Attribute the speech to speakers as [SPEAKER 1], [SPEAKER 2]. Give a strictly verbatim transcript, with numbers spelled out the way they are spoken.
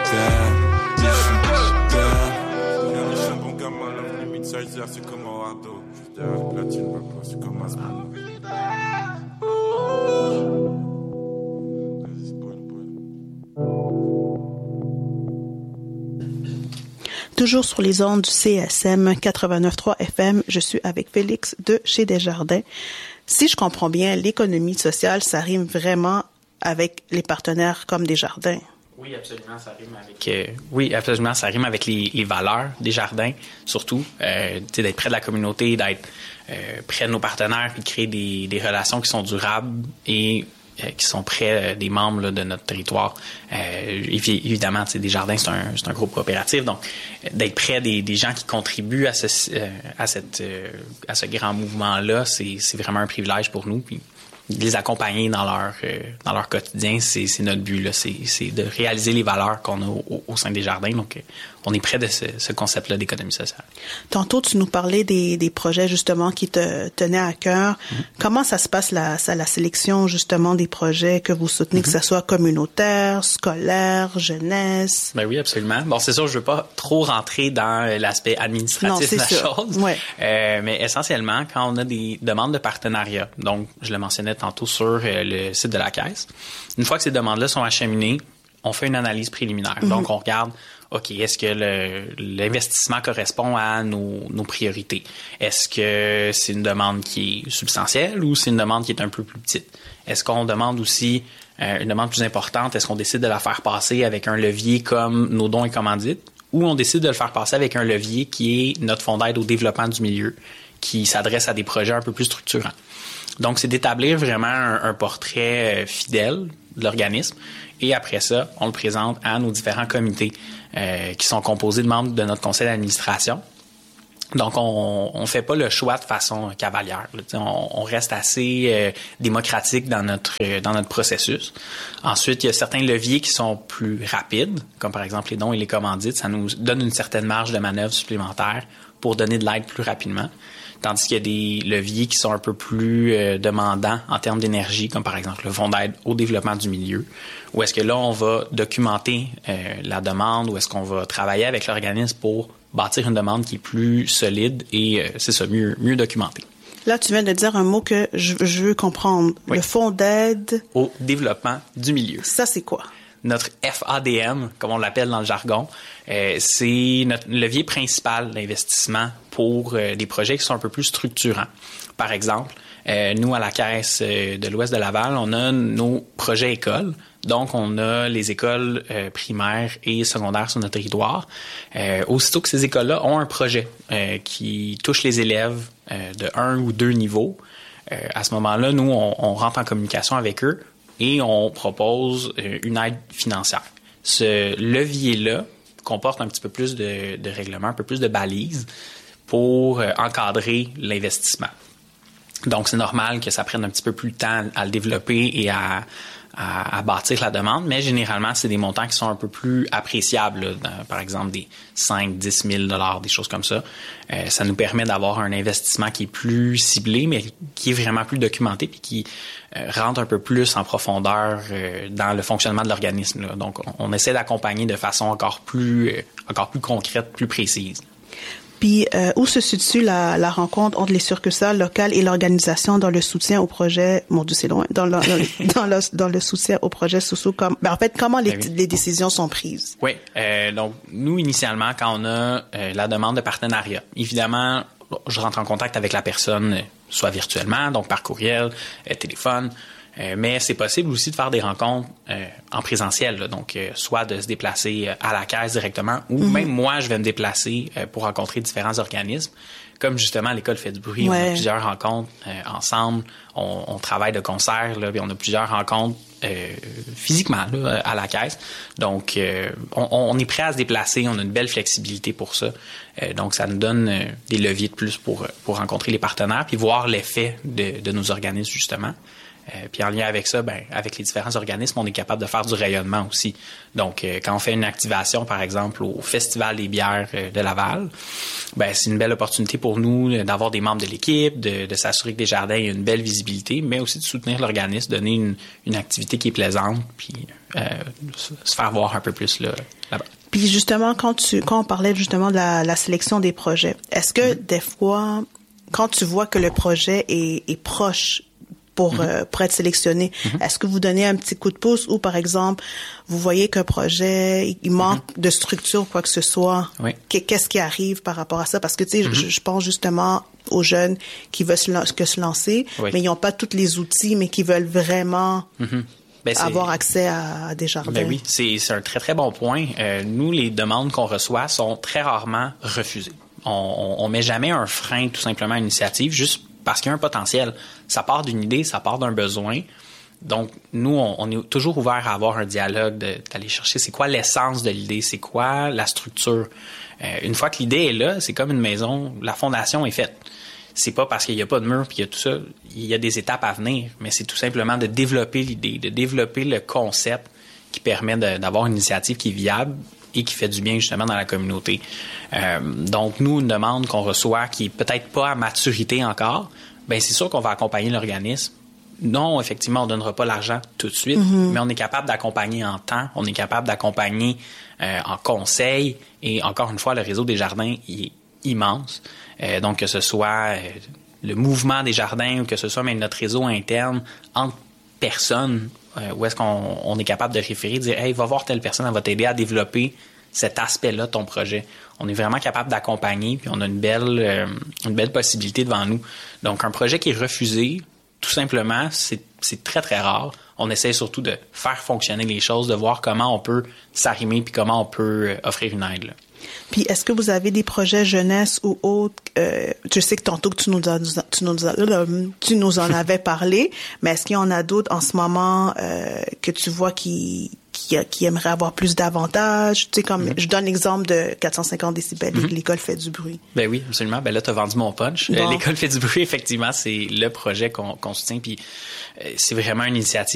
[SPEAKER 1] C'est comme un radeau. Je veux dire, platine, papa, c'est comme un span.
[SPEAKER 2] Toujours sur les ondes du C S M quatre-vingt-neuf point trois F M, je suis avec Félix de chez Desjardins. Si je comprends bien, l'économie sociale, ça rime vraiment avec les partenaires comme Desjardins.
[SPEAKER 3] Oui, absolument, ça rime avec. Euh, oui, absolument, ça rime avec les, les valeurs des jardins, surtout, euh, tu sais, d'être près de la communauté, d'être euh, près de nos partenaires, puis de créer des, des relations qui sont durables et euh, qui sont près euh, des membres là, de notre territoire. Euh, évidemment, tu sais, Desjardins, c'est un, c'est un groupe coopératif, donc euh, d'être près des, des gens qui contribuent à ce, euh, à cette, euh, à ce grand mouvement-là, c'est, c'est vraiment un privilège pour nous. Puis, les accompagner dans leur euh, dans leur quotidien, c'est, c'est notre but là, c'est, c'est de réaliser les valeurs qu'on a au, au sein des jardins. Donc, euh, on est près de ce, ce concept-là d'économie sociale.
[SPEAKER 2] Tantôt, tu nous parlais des, des projets justement qui te tenaient à cœur. Mm-hmm. Comment ça se passe la, ça, la sélection justement des projets que vous soutenez, mm-hmm. que ce soit communautaire, scolaire, jeunesse?
[SPEAKER 3] Ben oui, absolument. Bon, c'est sûr, je veux pas trop rentrer dans l'aspect administratif de la sûr. chose,
[SPEAKER 2] ouais.
[SPEAKER 3] euh, mais essentiellement, quand on a des demandes de partenariat, donc je le mentionnais tantôt sur euh, le site de la Caisse, une fois que ces demandes-là sont acheminées, on fait une analyse préliminaire. Mm-hmm. Donc, on regarde, OK, est-ce que le, l'investissement correspond à nos, nos priorités? Est-ce que c'est une demande qui est substantielle ou c'est une demande qui est un peu plus petite? Est-ce qu'on demande aussi euh, une demande plus importante? Est-ce qu'on décide de la faire passer avec un levier comme nos dons et commandites? Ou on décide de le faire passer avec un levier qui est notre fonds d'aide au développement du milieu, qui s'adresse à des projets un peu plus structurants? Donc, c'est d'établir vraiment un, un portrait fidèle de l'organisme. Et après ça, on le présente à nos différents comités euh, qui sont composés de membres de notre conseil d'administration. Donc, on on fait pas le choix de façon cavalière. On, on reste assez euh, démocratique dans notre euh, dans notre processus. Ensuite, il y a certains leviers qui sont plus rapides, comme par exemple les dons et les commandites. Ça nous donne une certaine marge de manœuvre supplémentaire pour donner de l'aide plus rapidement. Tandis qu'il y a des leviers qui sont un peu plus euh, demandants en termes d'énergie, comme par exemple le fonds d'aide au développement du milieu, où est-ce que là, on va documenter euh, la demande, ou est-ce qu'on va travailler avec l'organisme pour bâtir une demande qui est plus solide et, euh, c'est ça, mieux, mieux documentée.
[SPEAKER 2] Là, tu viens de dire un mot que je, je veux comprendre. Oui. Le fonds d'aide
[SPEAKER 3] au développement du milieu.
[SPEAKER 2] Ça, c'est quoi?
[SPEAKER 3] Notre F A D M, comme on l'appelle dans le jargon, euh, c'est notre levier principal d'investissement pour euh, des projets qui sont un peu plus structurants. Par exemple, euh, nous, à la Caisse euh, de l'Ouest de Laval, on a nos projets écoles. Donc, on a les écoles euh, primaires et secondaires sur notre territoire. Euh, aussitôt que ces écoles-là ont un projet euh, qui touche les élèves euh, de un ou deux niveaux, euh, à ce moment-là, nous, on, on rentre en communication avec eux et on propose euh, une aide financière. Ce levier-là comporte un petit peu plus de, de règlements, un peu plus de balises pour euh, encadrer l'investissement. Donc, c'est normal que ça prenne un petit peu plus de temps à le développer et à, à, à bâtir la demande, mais généralement, c'est des montants qui sont un peu plus appréciables, là, dans, par exemple des cinq à dix mille dollars, des choses comme ça. Euh, ça nous permet d'avoir un investissement qui est plus ciblé, mais qui est vraiment plus documenté puis qui euh, rentre un peu plus en profondeur euh, dans le fonctionnement de l'organisme, là. Donc, on, on essaie d'accompagner de façon encore plus, euh, encore plus concrète, plus précise.
[SPEAKER 2] Puis, euh, où se situe la, la rencontre entre les succursales locales et l'organisation dans le soutien au projet, mon Dieu, c'est loin, dans le, dans le, dans le, dans le soutien au projet sociaux, comme, ben, en fait, comment les, oui. les décisions sont prises?
[SPEAKER 3] Oui, euh, donc, nous, initialement, quand on a euh, la demande de partenariat, évidemment, je rentre en contact avec la personne, soit virtuellement, donc par courriel, euh, téléphone, Euh, mais c'est possible aussi de faire des rencontres euh, en présentiel, là, donc euh, soit de se déplacer à la caisse directement, ou mm-hmm. même moi, je vais me déplacer euh, pour rencontrer différents organismes. Comme justement l'école fait du bruit, ouais. On a plusieurs rencontres euh, ensemble, on, on travaille de concert, là, puis on a plusieurs rencontres euh, physiquement là, à la caisse. Donc, euh, on, on est prêt à se déplacer, on a une belle flexibilité pour ça. Euh, donc, ça nous donne euh, des leviers de plus pour, pour rencontrer les partenaires, puis voir l'effet de, de nos organismes, justement. Euh, puis en lien avec ça, ben, avec les différents organismes, on est capable de faire du rayonnement aussi. Donc, euh, quand on fait une activation, par exemple, au Festival des bières euh, de Laval, ben, c'est une belle opportunité pour nous d'avoir des membres de l'équipe, de, de s'assurer que Desjardins ait une belle visibilité, mais aussi de soutenir l'organisme, donner une, une activité qui est plaisante, puis euh, se faire voir un peu plus là, là-bas.
[SPEAKER 2] Puis justement, quand tu quand on parlait justement de la, la sélection des projets, est-ce que mmh. des fois, quand tu vois que le projet est, est proche pour, mmh. euh, pour être sélectionné, mmh. est-ce que vous donnez un petit coup de pouce ou, par exemple, vous voyez qu'un projet, il manque mmh. de structure, quoi que ce soit,
[SPEAKER 3] oui.
[SPEAKER 2] qu'est-ce qui arrive par rapport à ça? Parce que, tu sais, mmh. je, je pense justement aux jeunes qui veulent se, que se lancer, oui. mais ils n'ont pas tous les outils, mais qui veulent vraiment... Mmh. Ben, avoir accès à, à Desjardins.
[SPEAKER 3] Ben oui, c'est, c'est un très, très bon point. Euh, nous, les demandes qu'on reçoit sont très rarement refusées. On, on, on met jamais un frein tout simplement à l'initiative juste parce qu'il y a un potentiel. Ça part d'une idée, ça part d'un besoin. Donc, nous, on, on est toujours ouvert à avoir un dialogue, de, d'aller chercher c'est quoi l'essence de l'idée, c'est quoi la structure. Euh, une fois que l'idée est là, c'est comme une maison, la fondation est faite. C'est pas parce qu'il n'y a pas de mur puis il y a tout ça, il y a des étapes à venir, mais c'est tout simplement de développer l'idée, de développer le concept qui permet de, d'avoir une initiative qui est viable et qui fait du bien justement dans la communauté. Euh, donc, nous, une demande qu'on reçoit qui est peut-être pas à maturité encore, ben c'est sûr qu'on va accompagner l'organisme. Non, effectivement, on ne donnera pas l'argent tout de suite, mm-hmm. mais on est capable d'accompagner en temps, on est capable d'accompagner euh, en conseil et encore une fois, le réseau Desjardins il est immense. Euh, donc, que ce soit euh, le mouvement Desjardins ou que ce soit même notre réseau interne entre personnes euh, où est-ce qu'on on est capable de référer, de dire « Hey, va voir telle personne, elle va t'aider à développer cet aspect-là de ton projet. » On est vraiment capable d'accompagner puis on a une belle, euh, une belle possibilité devant nous. Donc, un projet qui est refusé, tout simplement, c'est, c'est très, très rare. On essaie surtout de faire fonctionner les choses, de voir comment on peut s'arrimer puis comment on peut euh, offrir une aide, là.
[SPEAKER 2] Puis, est-ce que vous avez des projets jeunesse ou autres? Euh, je sais que tantôt que tu nous, as, tu nous, as, tu nous en avais parlé, mais est-ce qu'il y en a d'autres en ce moment euh, que tu vois qui, qui, qui aimeraient avoir plus d'avantages? Tu sais, comme, mm-hmm. je donne l'exemple de quatre cent cinquante décibels, mm-hmm. l'école fait du bruit.
[SPEAKER 3] Ben oui, absolument. Ben là, tu as vendu mon punch. Bon. Euh, l'école fait du bruit, effectivement, c'est le projet qu'on, qu'on soutient. Puis, euh, c'est vraiment une initiative